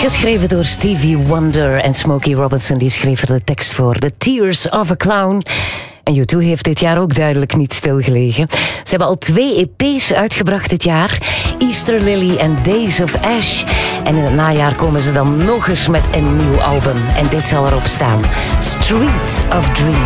Geschreven door Stevie Wonder en Smokey Robinson. Die schreef er de tekst voor. The Tears of a Clown. En U2 heeft dit jaar ook duidelijk niet stilgelegen. Ze hebben al 2 EP's uitgebracht dit jaar. Easter Lily en Days of Ash. En in het najaar komen ze dan nog eens met een nieuw album. En dit zal erop staan. Street of Dreams.